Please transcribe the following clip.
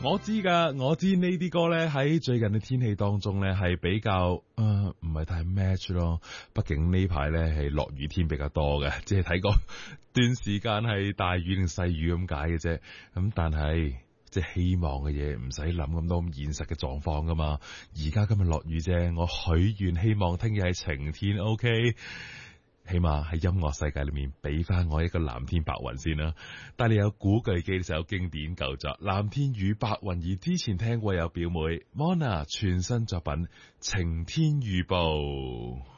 我知噶，我知呢啲歌咧喺最近嘅天氣當中咧係比較唔係太 match 咯。畢竟呢排咧係落雨天比較多嘅，即係睇過段時間係大雨定細雨咁解嘅啫。咁但係即係希望嘅嘢唔使諗咁多咁現實嘅狀況噶嘛。而家今日落雨啫，我許願希望聽日係晴天。OK。起碼喺音樂世界裏面俾翻我一個藍天白雲先啦。但你有古巨基呢首經典舊作《藍天與白雲》，而之前聽過有表妹 Mona 全新作品《晴天預報》。